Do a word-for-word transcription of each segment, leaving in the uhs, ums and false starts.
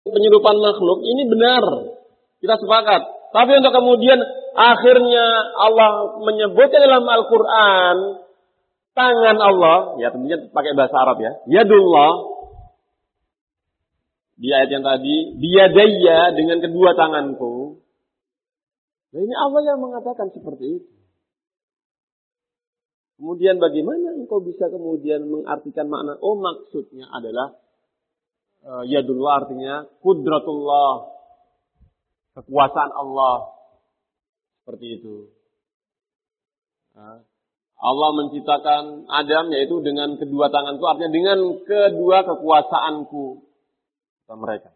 penyerupan makhluk ini benar. Kita sepakat. Tapi untuk kemudian akhirnya Allah menyebutkan dalam Al-Quran tangan Allah, ya tentunya pakai bahasa Arab ya, yadullah, di ayat yang tadi, biyadayya dengan kedua tanganku. Nah ini Allah yang mengatakan seperti itu. Kemudian bagaimana engkau bisa kemudian mengartikan makna, oh maksudnya adalah uh, yadullah artinya kudratullah, kekuasaan Allah. Seperti itu. Nah, Allah menciptakan Adam yaitu dengan kedua tanganku, artinya dengan kedua kekuasaanku. Kata mereka.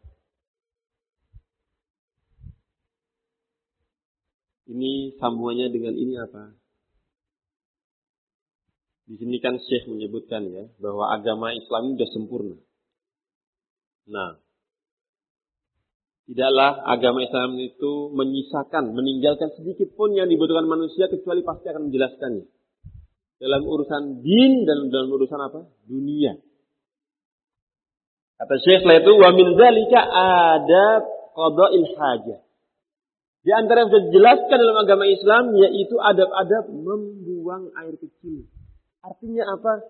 Ini sambungannya dengan ini apa? Di sini kan Syekh menyebutkan ya bahwa agama Islam ini sudah sempurna. Nah, tidaklah agama Islam itu menyisakan, meninggalkan sedikit pun yang dibutuhkan manusia kecuali pasti akan menjelaskannya. Dalam urusan din dan dalam urusan apa? Dunia. Kata Syekh setelah itu wa min dzalika adab qada'il hajah. Di antara yang sudah dijelaskan dalam agama Islam yaitu adab-adab membuang air kecil. Artinya apa?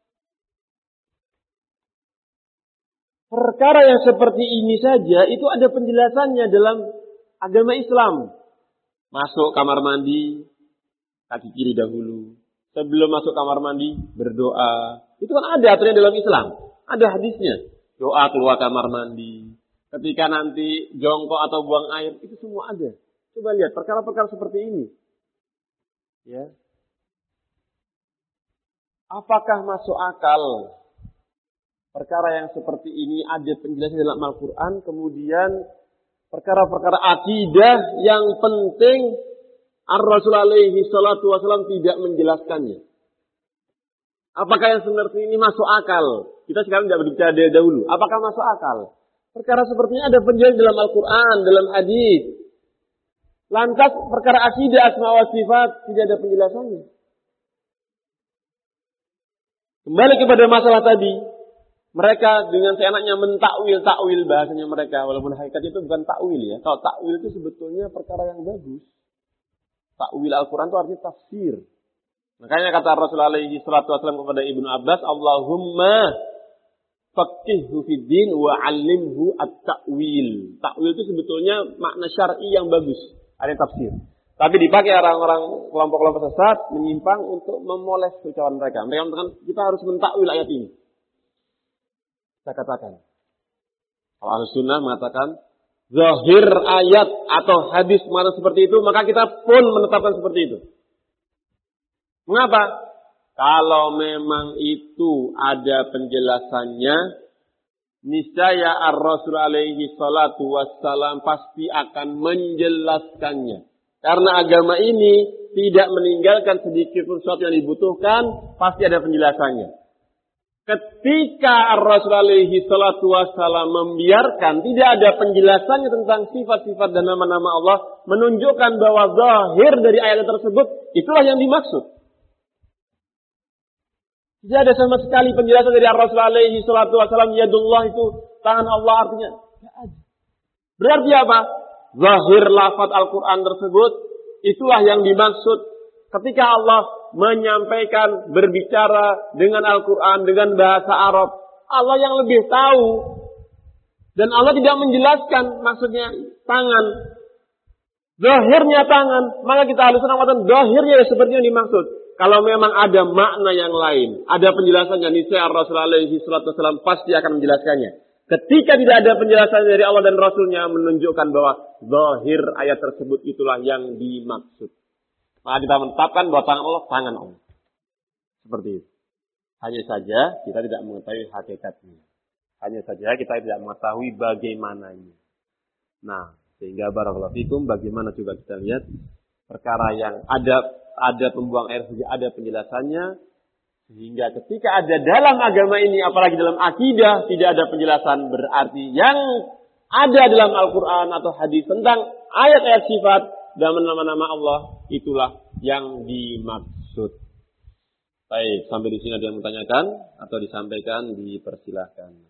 Perkara yang seperti ini saja itu ada penjelasannya dalam agama Islam. Masuk kamar mandi, kaki kiri dahulu. Sebelum masuk kamar mandi, berdoa. Itu kan ada aturannya dalam Islam. Ada hadisnya. Doa keluar kamar mandi. Ketika nanti jongkok atau buang air, itu semua ada. Coba lihat perkara-perkara seperti ini. Ya. Apakah masuk akal perkara yang seperti ini ada penjelasan dalam Al-Quran, kemudian perkara-perkara akidah yang penting Ar-Rasul alaihi salatu wasallam tidak menjelaskannya. Apakah yang seperti ini masuk akal? Kita sekarang tidak berbicara dari dahulu. Apakah masuk akal? Perkara seperti ini ada penjelasan dalam Al-Quran, dalam hadis. Lantas perkara akidah asma wa sifat tidak ada penjelasannya. Kembali kepada masalah tadi. Mereka dengan seenaknya mentakwil-takwil bahasanya mereka. Walaupun hakikatnya itu bukan takwil ya. Kalau takwil itu sebetulnya perkara yang bagus. Takwil Al-Quran itu artinya tafsir. Makanya kata Rasulullah alaihi salatu wasallam kepada Ibnu Abbas, Allahumma faqihhu fid din wa 'allimhu at-ta'wil. Takwil itu sebetulnya makna syar'i yang bagus. Ada tafsir. Tapi dipakai orang-orang kelompok-kelompok sesat menyimpang untuk memoles ucapan mereka. Mereka mengatakan kita harus mentakwil ayat ini. Saya katakan. Kalau Ahlussunnah mengatakan zahir ayat atau hadis mana seperti itu, maka kita pun menetapkan seperti itu. Mengapa? Kalau memang itu ada penjelasannya, niscaya Ar-Rasul alaihi salatu wassalam pasti akan menjelaskannya. Karena agama ini tidak meninggalkan sedikit pun sesuatu yang dibutuhkan, pasti ada penjelasannya. Ketika Ar-Rasul alaihi salatu wassalam membiarkan, tidak ada penjelasannya tentang sifat-sifat dan nama-nama Allah, menunjukkan bahwa zahir dari ayat tersebut, itulah yang dimaksud. Tidak ada sama sekali penjelasan dari Ar-Rasul alaihi salatu wassalam, yadullah itu tangan Allah artinya. Tidak ada. Berarti apa? Zahir lafaz Al-Quran tersebut, itulah yang dimaksud ketika Allah menyampaikan, berbicara dengan Al-Quran, dengan bahasa Arab. Allah yang lebih tahu. Dan Allah tidak menjelaskan maksudnya tangan. Zahirnya tangan. Maka kita harus mengatakan zahirnya seperti yang dimaksud. Kalau memang ada makna yang lain, ada penjelasannya, niscaya Rasulullah alaihi salatu wasallam pasti akan menjelaskannya. Ketika tidak ada penjelasan dari Allah dan Rasulnya menunjukkan bahwa zahir ayat tersebut itulah yang dimaksud. Maka kita menetapkan bahwa tangan Allah, tangan Allah. Seperti itu. Hanya saja kita tidak mengetahui hakikatnya. Hanya saja kita tidak mengetahui bagaimananya. Nah, sehingga barakallahu fikum, bagaimana juga kita lihat perkara yang ada ada pembuang air saja ada penjelasannya. Sehingga ketika ada dalam agama ini, apalagi dalam akidah, tidak ada penjelasan, berarti yang ada dalam Al-Quran atau hadis tentang ayat-ayat sifat dan nama-nama Allah, itulah yang dimaksud. Baik, sampai di sini ada yang bertanyakan atau disampaikan, dipersilahkan.